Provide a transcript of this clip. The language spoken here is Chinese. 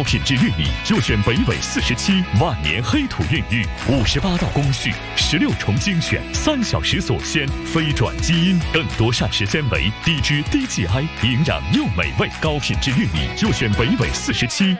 品质玉米就选北纬47万年黑土孕育，58道工序，16重精选，3小时锁鲜，非转基因，更多膳食纤维，低脂低 GI， 营养又美味。高品质玉米就选北纬47